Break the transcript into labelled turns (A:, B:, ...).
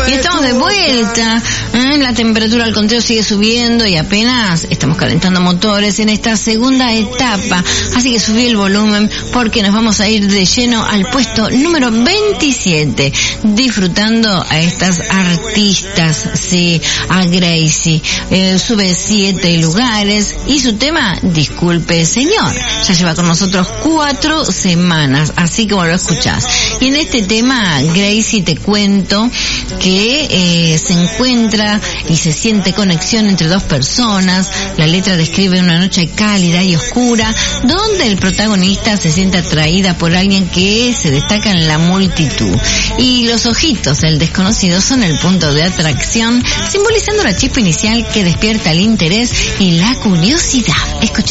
A: Y estamos de vuelta. La temperatura al conteo sigue subiendo y apenas estamos calentando motores en esta segunda etapa. Así que subí el volumen porque nos vamos a ir de lleno al puesto número 27. Disfrutando a estas artistas, sí, a Gracie. Sube 7 lugares y su tema, Disculpe Señor. Ya lleva con nosotros 4 semanas, así como lo escuchás. Y en este tema, Gracie, te cuento que se encuentra y se siente conexión entre dos personas. La letra describe una noche cálida y oscura donde el protagonista se siente atraída por alguien que se destaca en la multitud. Y los ojitos del desconocido son el punto de atracción, simbolizando la chispa inicial que despierta el interés y la curiosidad. Escucha.